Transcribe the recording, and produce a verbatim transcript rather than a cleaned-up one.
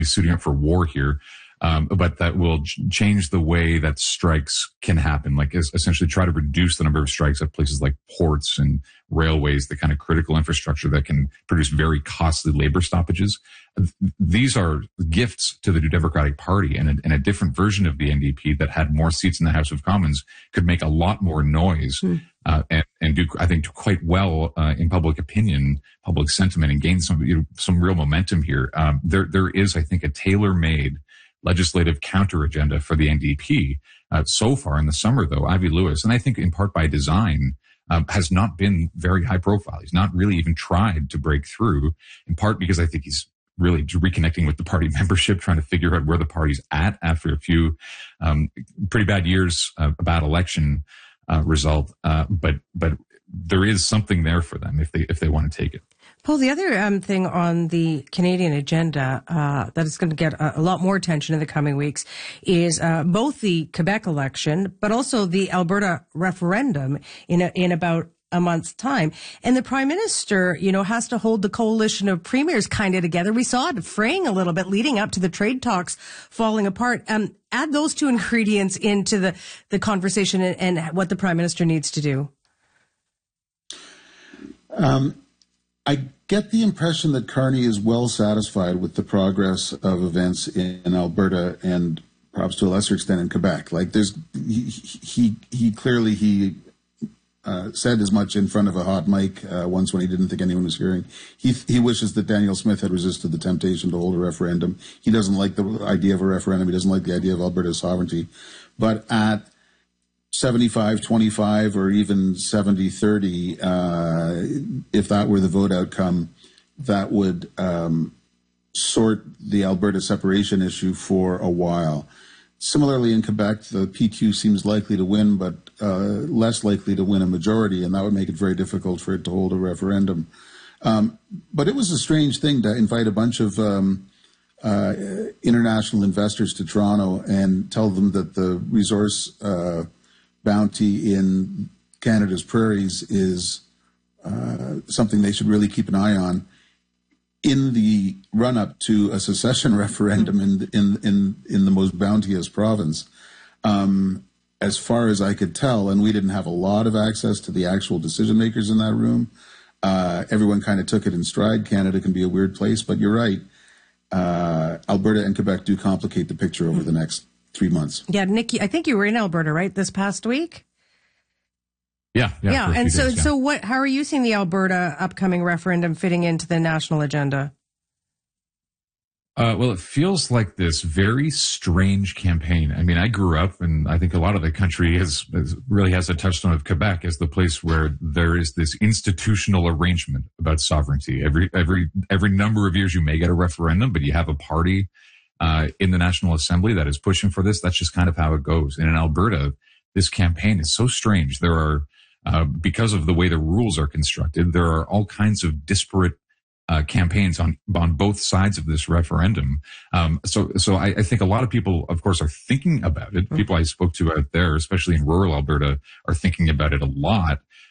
suiting up for war here. Um, but that will ch- change the way that strikes can happen, like es- essentially try to reduce the number of strikes at places like ports and railways, the kind of critical infrastructure that can produce very costly labor stoppages. Th- these are gifts to the New Democratic Party, and a, and a different version of the N D P that had more seats in the House of Commons could make a lot more noise mm. uh, and, and do, I think, quite well uh, in public opinion, public sentiment, and gain some you know, some real momentum here. Um, there there is, I think, a tailor-made legislative counter agenda for the N D P. Uh, so far in the summer, though, Avi Lewis, and I think in part by design, um, has not been very high profile. He's not really even tried to break through, in part because I think he's really reconnecting with the party membership, trying to figure out where the party's at after a few um, pretty bad years, uh, a bad election uh, result. Uh, but but there is something there for them if they if they want to take it. Paul, the other um, thing on the Canadian agenda uh, that is going to get a, a lot more attention in the coming weeks is uh, both the Quebec election, but also the Alberta referendum in a, in about a month's time. And the Prime Minister, you know, has to hold the coalition of premiers kind of together. We saw it fraying a little bit leading up to the trade talks falling apart. Um, add those two ingredients into the, the conversation and, and what the Prime Minister needs to do. Um. I get the impression that Carney is well satisfied with the progress of events in Alberta and perhaps to a lesser extent in Quebec. Like there's, he, he, he clearly, he uh, said as much in front of a hot mic uh, once when he didn't think anyone was hearing. He, he wishes that Danielle Smith had resisted the temptation to hold a referendum. He doesn't like the idea of a referendum. He doesn't like the idea of Alberta's sovereignty. But at seventy-five twenty-five or even seventy thirty, uh, if that were the vote outcome, that would um, sort the Alberta separation issue for a while. Similarly, in Quebec, the P Q seems likely to win, but uh, less likely to win a majority, and that would make it very difficult for it to hold a referendum. Um, but it was a strange thing to invite a bunch of um, uh, international investors to Toronto and tell them that the resource uh, bounty in Canada's prairies is uh, something they should really keep an eye on in the run-up to a secession referendum in in in in the most bounteous province. Um, as far as I could tell, and we didn't have a lot of access to the actual decision makers in that room, uh, everyone kind of took it in stride. Canada can be a weird place, but you're right. Uh, Alberta and Quebec do complicate the picture over the next three months. Yeah, Nikki, I think you were in Alberta, right, this past week? Yeah, yeah. Yeah, and so, days, yeah. so what? How are you seeing the Alberta upcoming referendum fitting into the national agenda? Uh, well, it feels like this very strange campaign. I mean, I grew up, and I think a lot of the country has, has really has a touchstone of Quebec as the place where there is this institutional arrangement about sovereignty. Every every every number of years, you may get a referendum, but you have a party uh, in the National Assembly that is pushing for this. That's just kind of how it goes. And in Alberta, this campaign is so strange. There are Uh, because of the way the rules are constructed, there are all kinds of disparate uh, campaigns on on both sides of this referendum. Um, so, so I, I think a lot of people, of course, are thinking about it. People I spoke to out there, especially in rural Alberta, are thinking about it a lot.